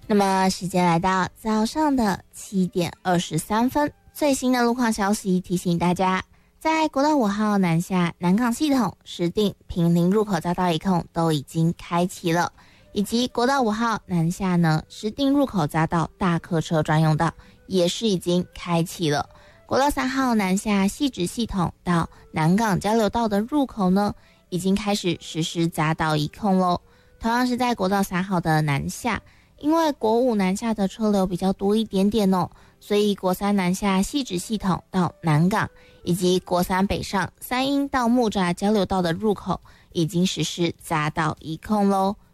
那么时间来到早上的7点23分，最新的路况消息提醒大家，在国道5号南下南港系统石碇坪林入口匝道一控都已经开启了，以及国道5号南下呢石碇入口匝道大客车专用道也是已经开启了。国道3号南下汐止系统到南港交流道的入口呢已经开始实施匝道一控咯。同样是在国道3号的南下，因为国5南下的车流比较多一点点哦，所以国3南下汐止系统到南港以及国3北上三鶯到木栅交流道的入口已经实施匝道一控咯。